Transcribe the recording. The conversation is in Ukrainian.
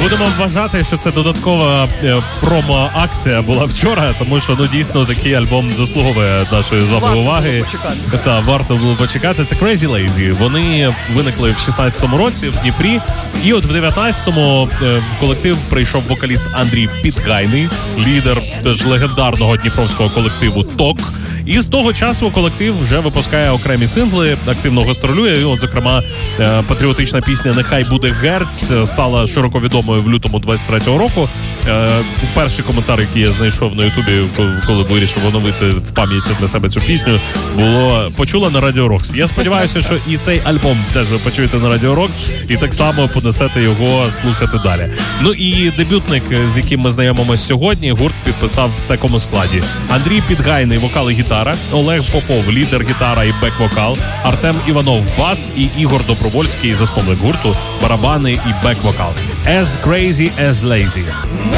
Будемо вважати, що це додаткова промо-акція була вчора, тому що, дійсно, такий альбом заслуговує нашої з вами уваги. Варто було почекати. Це Crazy Lazy. Вони виникли в 16-му році в Дніпрі, і от в 19-му колектив прийшов вокаліст Андрій Підгайний, лідер теж легендарного дніпровського колективу «Ток». І з того часу колектив вже випускає окремі сингли, активно гастролює. І от, зокрема, патріотична пісня «Нехай буде Герц» стала широко відомою в лютому 23-го року. Перший коментар, який я знайшов на Ютубі, коли вирішив оновити в пам'яті для себе цю пісню, було «Почула на Радіо Рокс». Я сподіваюся, що і цей альбом теж ви почуєте на Радіо Рокс, і так само понесете його слухати далі. Ну і дебютник, з яким ми знайомимося сьогодні, гурт підписав в такому складі: Андрій Підгайний, вокал і гітара, Олег Попов, лідер, гітара і бек-вокал, Артем Іванов, бас, і Ігор Добровольський, засновник гурту, барабани і бек-вокал. As Crazy As Lazy.